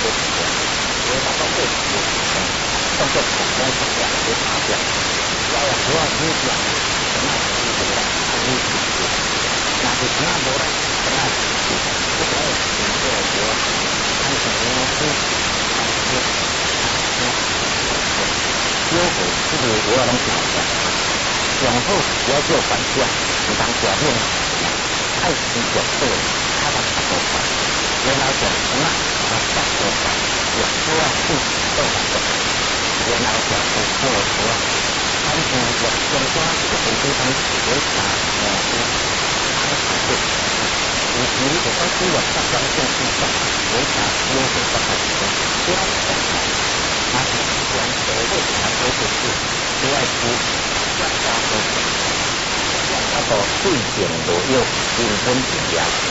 做事情，因为他都会做事情，动作普通不了就打掉，要不要你讲，什么是不了，你自己，那就什么不了，什么自己，不可以凭借我，看什么书，看书，有时这个我能讲的，然后要做反向，你当表面爱情角色，他的不多法，原来讲什么啊，不多法，有多不多法，原来讲不多法，他们有相关的很多东西为啥他的反对，你如果说是有客观性是什么，为啥有很多很多不要讲了，他是讲谁为啥都不是，另外是讲他都是。他说对境都有灵魂力量，